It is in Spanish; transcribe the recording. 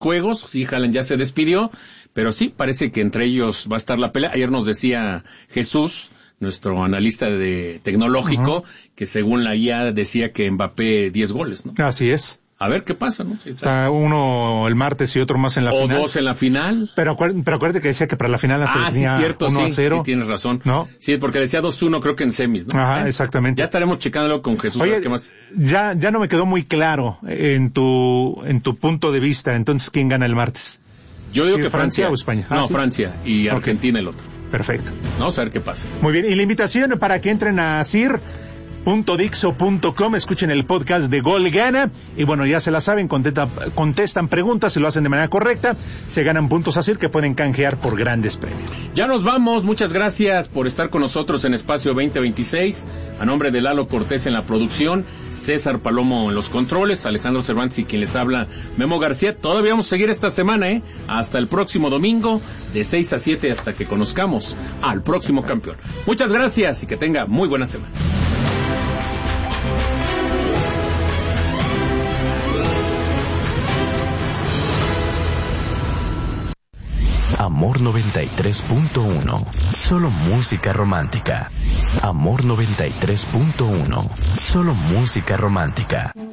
juegos. Sí, Haaland ya se despidió, pero sí, parece que entre ellos va a estar la pelea. Ayer nos decía Jesús, nuestro analista tecnológico, que según la IA decía que Mbappé 10 goles, ¿no? Así es. A ver qué pasa, ¿no? Está uno el martes y otro más en la final. O 2 en la final. Pero acuérdate que decía que para la final tenía sí, cierto, 1-0. Sí, tienes razón. ¿No? Sí, porque decía 2-1 creo que en semis, ¿no? Ajá, exactamente. Ya estaremos checándolo con Jesús. Oye, ¿qué más? Ya no me quedó muy claro en tu punto de vista. Entonces, ¿quién gana el martes? Yo digo que Francia o España. No, ¿sí? Francia y Argentina el otro. Perfecto. Vamos a ver qué pasa. Muy bien, y la invitación para que entren a CIR.dixo.com, escuchen el podcast de Gol Gana, y bueno, ya se la saben, contestan preguntas, se lo hacen de manera correcta, se ganan puntos a CIR que pueden canjear por grandes premios. Ya nos vamos, muchas gracias por estar con nosotros en Espacio 2026, a nombre de Lalo Cortés en la producción, César Palomo en los controles, Alejandro Cervantes y quien les habla, Memo García. Todavía vamos a seguir esta semana, hasta el próximo domingo, de 6 a 7, hasta que conozcamos al próximo campeón. Muchas gracias y que tenga muy buena semana. Amor 93.1. Solo música romántica. Amor 93.1. Solo música romántica.